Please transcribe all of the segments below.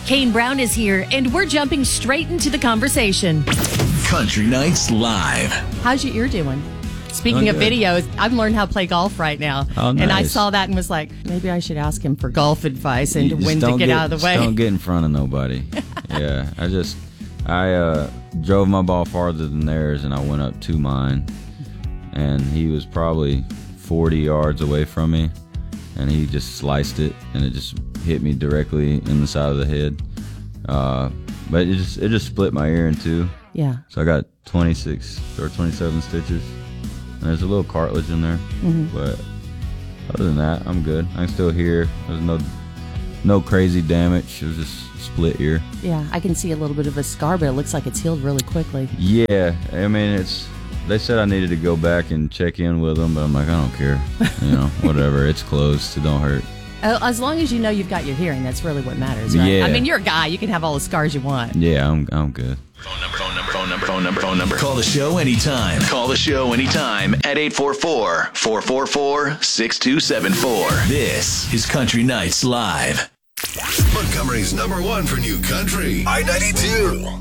Kane Brown is here, and we're jumping straight into the conversation. Country Nights Live. How's your ear doing? Speaking of videos, I've learned how to play golf right now. Oh, nice. And I saw that and was like, maybe I should ask him for golf advice and when to get out of the way. Don't get in front of nobody. Yeah, I drove my ball farther than theirs, and I went up to mine. And he was probably 40 yards away from me, and he just sliced it, and it just hit me directly in the side of the head. But it just split my ear in two. Yeah. So I got 26 or 27 stitches. And there's a little cartilage in there. Mm-hmm. But other than that, I'm good. I can still hear. There's no crazy damage. It was just split ear. Yeah, I can see a little bit of a scar, but it looks like it's healed really quickly. Yeah, I mean, they said I needed to go back and check in with them, but I'm like, I don't care. Whatever. It's closed. It don't hurt. As long as you know you've got your hearing, that's really what matters, right? Yeah. I mean, you're a guy. You can have all the scars you want. Yeah, I'm good. Phone number. Call the show anytime. Call the show anytime at 844-444-6274. This is Country Nights Live. Montgomery's #1 for new country. I-92.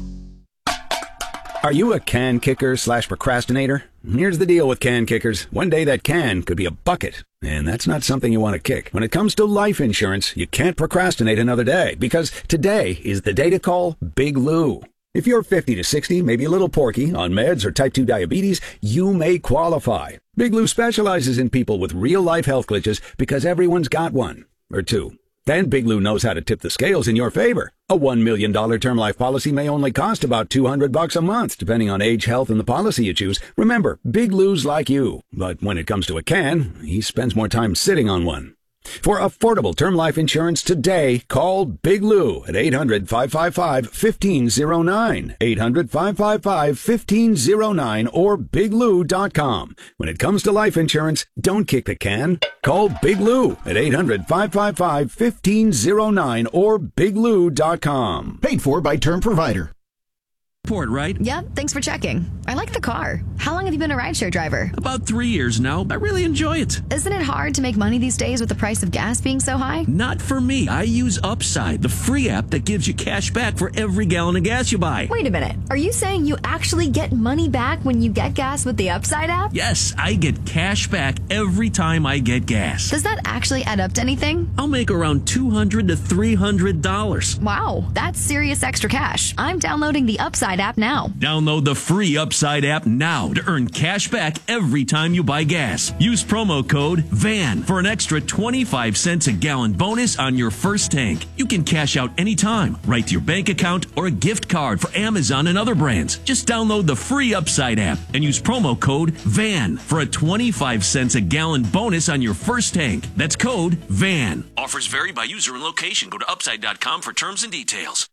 Are you a can kicker / procrastinator? Here's the deal with can kickers. One day that can could be a bucket, and that's not something you want to kick. When it comes to life insurance, you can't procrastinate another day, because today is the day to call Big Lou. If you're 50 to 60, maybe a little porky, on meds or type 2 diabetes, you may qualify. Big Lou specializes in people with real-life health glitches because everyone's got one, or two. Then Big Lou knows how to tip the scales in your favor. A $1 million term life policy may only cost about $200 a month, depending on age, health, and the policy you choose. Remember, Big Lou's like you, but when it comes to a can, he spends more time sitting on one. For affordable term life insurance today, call Big Lou at 800-555-1509, 800-555-1509, or biglou.com. When it comes to life insurance, don't kick the can. Call Big Lou at 800-555-1509 or biglou.com. Paid for by Term Provider. Port, right? Yep, thanks for checking. I like the car. How long have you been a rideshare driver? About 3 years now. I really enjoy it. Isn't it hard to make money these days with the price of gas being so high? Not for me. I use Upside, the free app that gives you cash back for every gallon of gas you buy. Wait a minute. Are you saying you actually get money back when you get gas with the Upside app? Yes, I get cash back every time I get gas. Does that actually add up to anything? I'll make around $200 to $300. Wow, that's serious extra cash. I'm downloading the Upside app now. Download the free Upside app now to earn cash back every time you buy gas. Use promo code VAN for an extra 25 cents a gallon bonus on your first tank. You can cash out anytime, right to your bank account or a gift card for Amazon and other brands. Just download the free Upside app and use promo code VAN for a 25 cents a gallon bonus on your first tank. That's code VAN. Offers vary by user and location. Go to upside.com for terms and details.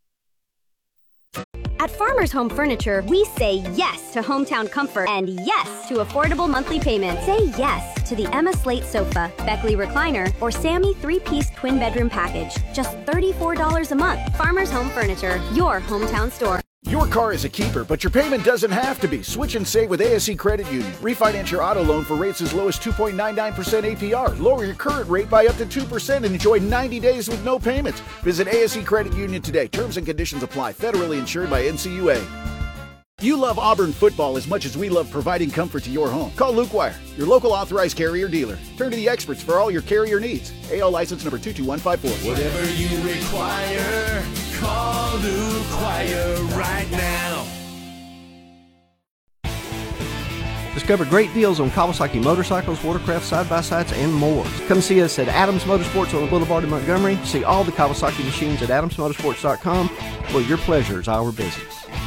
At Farmers Home Furniture, we say yes to hometown comfort and yes to affordable monthly payments. Say yes to the Emma Slate sofa, Beckley recliner, or Sammy 3-piece twin bedroom package. Just $34 a month. Farmers Home Furniture, your hometown store. Your car is a keeper, but your payment doesn't have to be. Switch and save with ASC Credit Union. Refinance your auto loan for rates as low as 2.99% APR. Lower your current rate by up to 2% and enjoy 90 days with no payments. Visit ASC Credit Union today. Terms and conditions apply. Federally insured by NCUA. You love Auburn football as much as we love providing comfort to your home. Call Luke Wire, your local authorized carrier dealer. Turn to the experts for all your carrier needs. AL license number 22154. Whatever you require, call Luke Wire right now. Discover great deals on Kawasaki motorcycles, watercraft, side-by-sides, and more. Come see us at Adams Motorsports on the Boulevard in Montgomery. See all the Kawasaki machines at adamsmotorsports.com, where your pleasure is our business.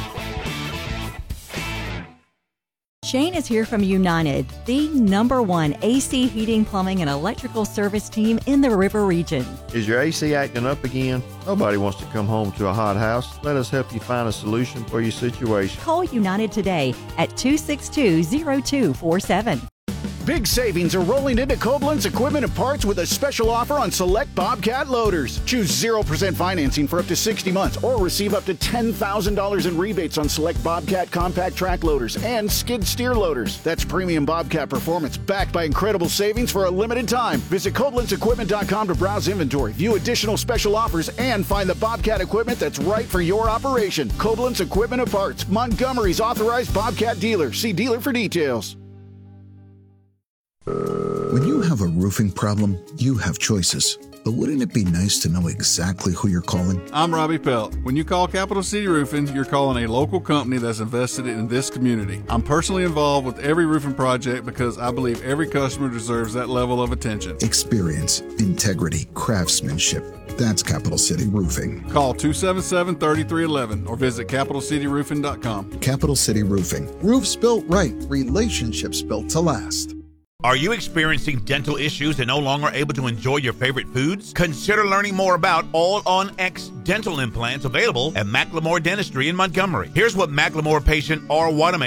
Shane is here from United, the #1 AC heating, plumbing, and electrical service team in the River region. Is your AC acting up again? Nobody wants to come home to a hot house. Let us help you find a solution for your situation. Call United today at 262-0247. Big savings are rolling into Koblenz Equipment and Parts with a special offer on select Bobcat loaders. Choose 0% financing for up to 60 months or receive up to $10,000 in rebates on select Bobcat compact track loaders and skid steer loaders. That's premium Bobcat performance backed by incredible savings for a limited time. Visit KoblenzEquipment.com to browse inventory, view additional special offers, and find the Bobcat equipment that's right for your operation. Koblenz Equipment and Parts, Montgomery's authorized Bobcat dealer. See dealer for details. When you have a roofing problem, you have choices. But wouldn't it be nice to know exactly who you're calling? I'm Robbie Pelt. When you call Capital City Roofing, you're calling a local company that's invested in this community. I'm personally involved with every roofing project because I believe every customer deserves that level of attention. Experience, integrity, craftsmanship. That's Capital City Roofing. Call 277-3311 or visit CapitalCityRoofing.com. Capital City Roofing. Roofs built right, relationships built to last. Are you experiencing dental issues and no longer able to enjoy your favorite foods? Consider learning more about All-On-X dental implants available at McLemore Dentistry in Montgomery. Here's what McLemore patient R. Wanamaker